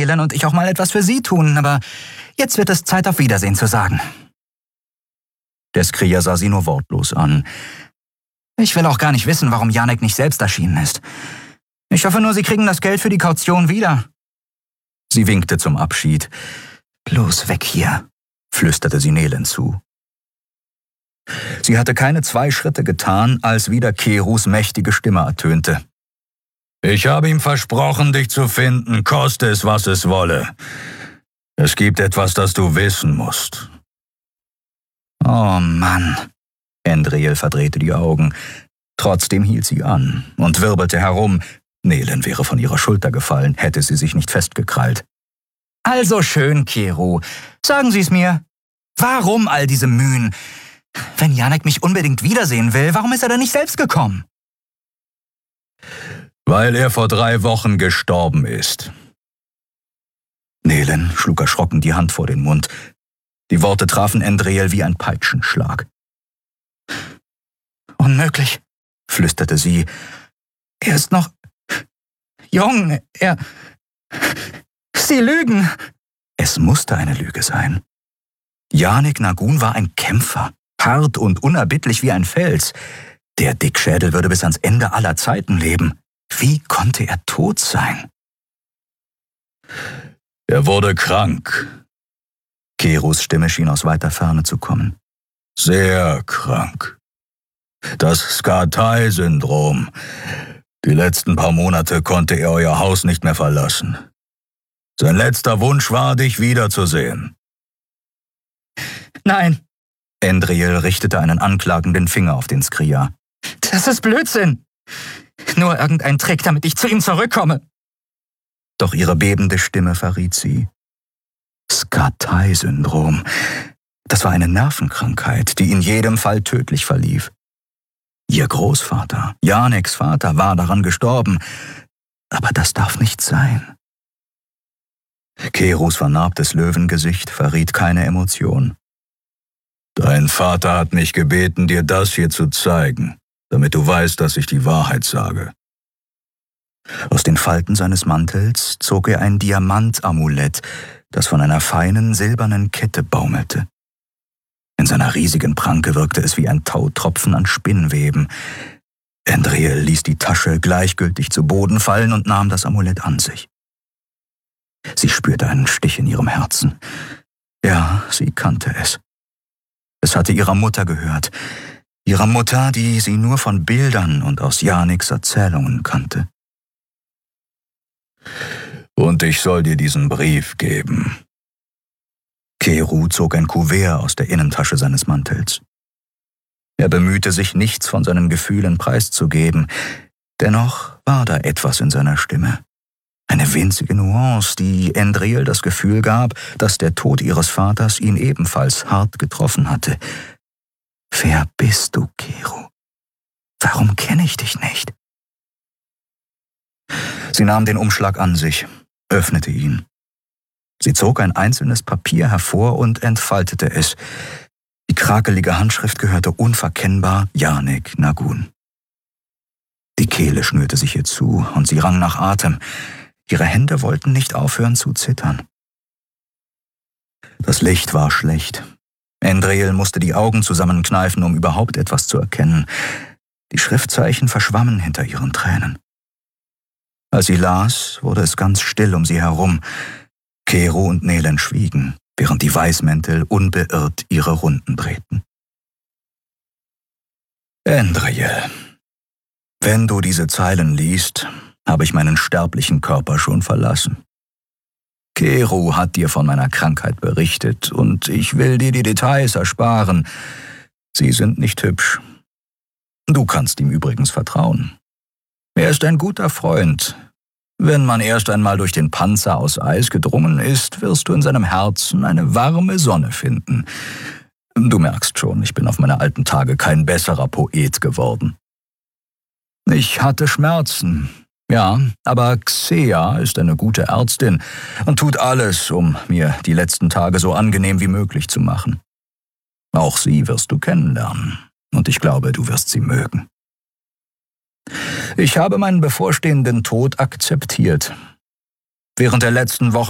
Nelen und ich auch mal etwas für Sie tun, aber jetzt wird es Zeit, auf Wiedersehen zu sagen. Der Skrier sah sie nur wortlos an. Ich will auch gar nicht wissen, warum Janek nicht selbst erschienen ist. Ich hoffe nur, Sie kriegen das Geld für die Kaution wieder. Sie winkte zum Abschied. Bloß weg hier, flüsterte sie Nelen zu. Sie hatte keine 2 Schritte getan, als wieder Kerus mächtige Stimme ertönte. Ich habe ihm versprochen, dich zu finden, koste es, was es wolle. Es gibt etwas, das du wissen musst. Oh Mann. Endriel verdrehte die Augen. Trotzdem hielt sie an und wirbelte herum. Nelen wäre von ihrer Schulter gefallen, hätte sie sich nicht festgekrallt. Also schön, Keru. Sagen Sie es mir. Warum all diese Mühen? Wenn Janek mich unbedingt wiedersehen will, warum ist er denn nicht selbst gekommen? Weil er vor 3 Wochen gestorben ist. Nelen schlug erschrocken die Hand vor den Mund. Die Worte trafen Endriel wie ein Peitschenschlag. Unmöglich, flüsterte sie. Er ist noch jung, Sie lügen. Es musste eine Lüge sein. Janek Nagun war ein Kämpfer, hart und unerbittlich wie ein Fels. Der Dickschädel würde bis ans Ende aller Zeiten leben. Wie konnte er tot sein? Er wurde krank. Kerus Stimme schien aus weiter Ferne zu kommen. Sehr krank. Das Skatai-Syndrom. Die letzten paar Monate konnte er euer Haus nicht mehr verlassen. Sein letzter Wunsch war, dich wiederzusehen. Nein. Endriel richtete einen anklagenden Finger auf den Skrier. Das ist Blödsinn. Nur irgendein Trick, damit ich zu ihm zurückkomme. Doch ihre bebende Stimme verriet sie. Skatai-Syndrom. Das war eine Nervenkrankheit, die in jedem Fall tödlich verlief. Ihr Großvater, Janeks Vater, war daran gestorben. Aber das darf nicht sein. Kerus vernarbtes Löwengesicht verriet keine Emotion. Dein Vater hat mich gebeten, dir das hier zu zeigen, damit du weißt, dass ich die Wahrheit sage. Aus den Falten seines Mantels zog er ein Diamantamulett, das von einer feinen, silbernen Kette baumelte. In seiner riesigen Pranke wirkte es wie ein Tautropfen an Spinnweben. Endriel ließ die Tasche gleichgültig zu Boden fallen und nahm das Amulett an sich. Sie spürte einen Stich in ihrem Herzen. Ja, sie kannte es. Es hatte ihrer Mutter gehört. Ihrer Mutter, die sie nur von Bildern und aus Janeks Erzählungen kannte. Und ich soll dir diesen Brief geben. Keru zog ein Kuvert aus der Innentasche seines Mantels. Er bemühte sich, nichts von seinen Gefühlen preiszugeben. Dennoch war da etwas in seiner Stimme. Eine winzige Nuance, die Endriel das Gefühl gab, dass der Tod ihres Vaters ihn ebenfalls hart getroffen hatte. Wer bist du, Keru? Warum kenne ich dich nicht? Sie nahm den Umschlag an sich, öffnete ihn. Sie zog ein einzelnes Papier hervor und entfaltete es. Die krakelige Handschrift gehörte unverkennbar Janek Nagun. Die Kehle schnürte sich ihr zu und sie rang nach Atem. Ihre Hände wollten nicht aufhören zu zittern. Das Licht war schlecht. Endriel musste die Augen zusammenkneifen, um überhaupt etwas zu erkennen. Die Schriftzeichen verschwammen hinter ihren Tränen. Als sie las, wurde es ganz still um sie herum. Keru und Nelen schwiegen, während die Weißmäntel unbeirrt ihre Runden drehten. Endriel, wenn du diese Zeilen liest, habe ich meinen sterblichen Körper schon verlassen. Keru hat dir von meiner Krankheit berichtet und ich will dir die Details ersparen. Sie sind nicht hübsch. Du kannst ihm übrigens vertrauen. Er ist ein guter Freund. Wenn man erst einmal durch den Panzer aus Eis gedrungen ist, wirst du in seinem Herzen eine warme Sonne finden. Du merkst schon, ich bin auf meine alten Tage kein besserer Poet geworden. Ich hatte Schmerzen, ja, aber Xea ist eine gute Ärztin und tut alles, um mir die letzten Tage so angenehm wie möglich zu machen. Auch sie wirst du kennenlernen und ich glaube, du wirst sie mögen. Ich habe meinen bevorstehenden Tod akzeptiert. Während der letzten Wochen